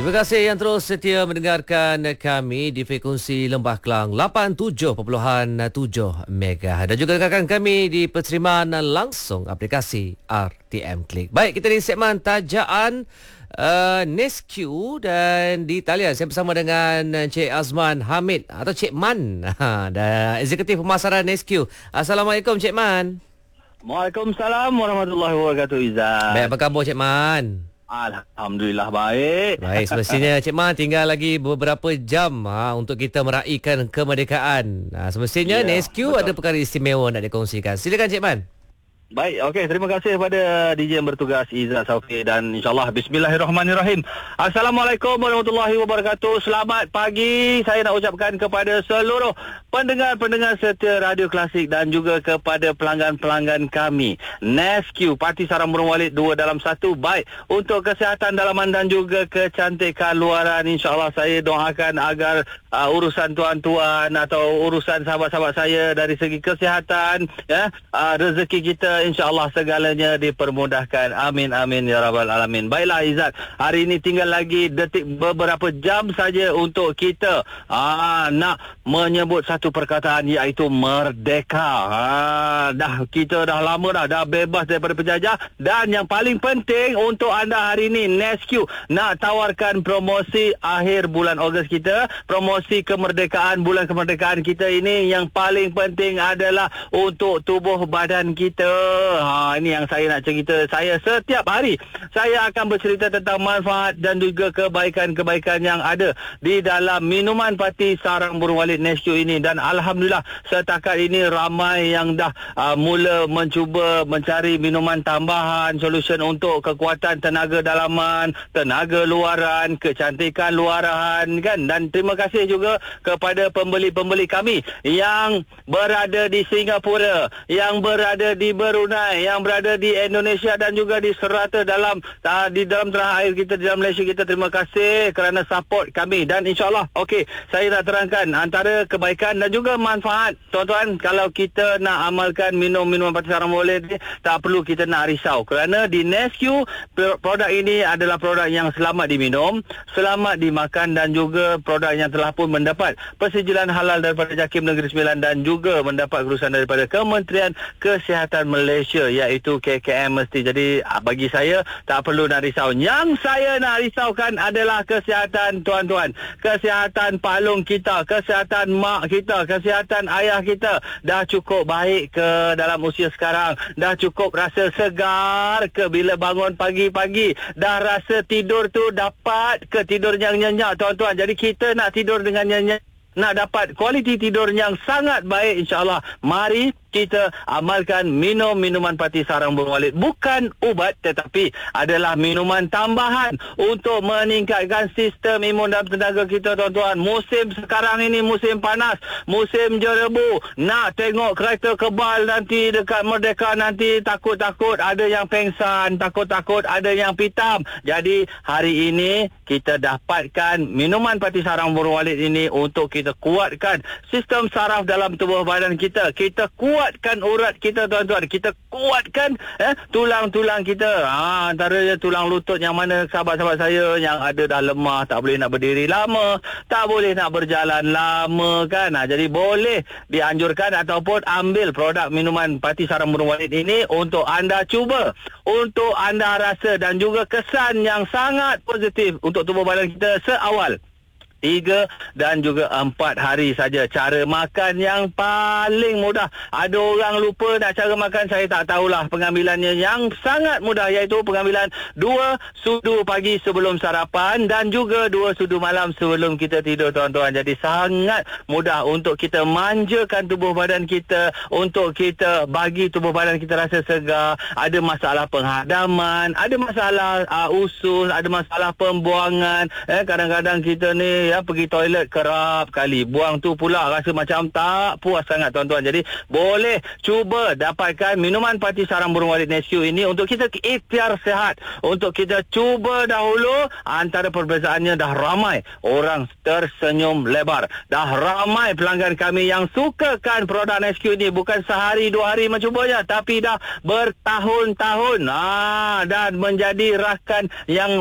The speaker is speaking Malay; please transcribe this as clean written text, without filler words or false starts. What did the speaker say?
Terima kasih yang terus setia mendengarkan kami di frekuensi Lembah Kelang 87.7 MHz dan juga dengarkan kami di perserimaan langsung aplikasi RTM Klik. Baik, kita di segmen tajaan Nescue dan di talian saya bersama dengan Cik Azman Hamid atau Cik Man dan Eksekutif Pemasaran Nescue. Assalamualaikum Cik Man. Waalaikumsalam warahmatullahi wabarakatuh, Izzat. Baik, apa khabar Cik Man? Alhamdulillah baik. Baik, semestinya Cik Man tinggal lagi beberapa jam untuk kita meraihkan kemerdekaan. Semestinya Nescue ada perkara istimewa nak dikongsikan. Silakan Cik Man. Baik, okey. Terima kasih kepada DJ yang bertugas, Izzat Saufi, dan insyaAllah bismillahirrahmanirrahim. Assalamualaikum warahmatullahi wabarakatuh. Selamat pagi. Saya nak ucapkan kepada seluruh pendengar-pendengar setia Radio Klasik dan juga kepada pelanggan-pelanggan kami. Nescue, Parti Sarang Burung Walid 2 dalam 1. Baik, untuk kesihatan dalaman dan juga kecantikan luaran, insyaAllah saya doakan agar urusan tuan-tuan atau urusan sahabat-sahabat saya dari segi kesihatan, rezeki kita insya-Allah segalanya dipermudahkan. Amin amin ya rabbal alamin. Baiklah Izzat, hari ini tinggal lagi beberapa jam saja untuk kita nak menyebut satu perkataan, iaitu merdeka. Kita dah lama dah bebas daripada penjajah, dan yang paling penting untuk anda hari ini, Nescue nak tawarkan promosi akhir bulan Ogos kita, promosi kemerdekaan, bulan kemerdekaan kita ini. Yang paling penting adalah untuk tubuh badan kita. Ini yang saya nak cerita. Saya setiap hari saya akan bercerita tentang manfaat dan juga kebaikan-kebaikan yang ada di dalam minuman Parti Sarang Burung Walid Nescue ini. Dan alhamdulillah setakat ini ramai yang dah mula mencuba mencari minuman tambahan, solution untuk kekuatan tenaga dalaman, tenaga luaran, kecantikan luaran kan. Dan terima kasih juga kepada pembeli-pembeli kami yang berada di Singapura, yang berada di Brunei, yang berada di Indonesia dan juga di serata di dalam tanah air kita, di dalam Malaysia kita. Terima kasih kerana support kami. Dan insyaAllah, okey, saya nak terangkan antara kebaikan dan juga manfaat. Tuan-tuan, kalau kita nak amalkan minum-minuman Parti Sarang Burung Walid ni, tak perlu kita nak risau, kerana di Nescue produk ini adalah produk yang selamat diminum, selamat dimakan, dan juga produk yang telah pun mendapat persetujuan halal daripada JAKIM Negeri Sembilan dan juga mendapat kerusan daripada Kementerian Kesihatan Malaysia, iaitu KKM mesti. Jadi bagi saya tak perlu nak risau. Yang saya nak risaukan adalah kesihatan tuan-tuan, kesihatan Pak Long kita, kesihatan mak kita, kesihatan ayah kita. Dah cukup baik ke dalam usia sekarang? Dah cukup rasa segar ke bila bangun pagi-pagi? Dah rasa tidur tu dapat ke tidur yang nyenyak tuan-tuan? Jadi kita nak tidur dengan nyenyak, nak dapat kualiti tidur yang sangat baik, insyaAllah mari kita amalkan minum minuman Parti Sarang Burung Walid. Bukan ubat, tetapi adalah minuman tambahan untuk meningkatkan sistem imun dan tenaga kita tuan-tuan. Musim sekarang ini musim panas, musim jerebu. Nak tengok kereta kebal nanti dekat Merdeka nanti, takut-takut ada yang pengsan, takut-takut ada yang pitam. Jadi hari ini kita dapatkan minuman Parti Sarang Burung Walid ini untuk kita kuatkan sistem saraf dalam tubuh badan kita. Kita kuatkan urat kita tuan-tuan. Kita kuatkan tulang-tulang kita. Antaranya tulang lutut, yang mana sahabat-sahabat saya yang ada dah lemah, tak boleh nak berdiri lama, tak boleh nak berjalan lama kan. Jadi boleh dianjurkan ataupun ambil produk minuman Parti Sarang Burung Walid ini untuk anda cuba, untuk anda rasa, dan juga kesan yang sangat positif untuk tubuh badan kita seawal 3 dan juga 4 hari saja. Cara makan yang paling mudah. Ada orang lupa nak cara makan, saya tak tahulah. Pengambilannya yang sangat mudah, iaitu pengambilan 2 sudu pagi sebelum sarapan dan juga 2 sudu malam sebelum kita tidur tuan-tuan. Jadi sangat mudah untuk kita manjakan tubuh badan kita, untuk kita bagi tubuh badan kita rasa segar. Ada masalah penghadaman, ada masalah usus, ada masalah pembuangan. Kadang-kadang kita ni pergi toilet kerap kali, buang tu pula rasa macam tak puas sangat tuan-tuan. Jadi boleh cuba dapatkan minuman Parti Sarang Burung Walid Nescue ini untuk kita ikhtiar sehat, untuk kita cuba dahulu. Antara perbezaannya, dah ramai orang tersenyum lebar, dah ramai pelanggan kami yang sukakan produk Nescue ini. Bukan sehari 2 hari mencubanya, tapi dah bertahun-tahun dan menjadi rakan yang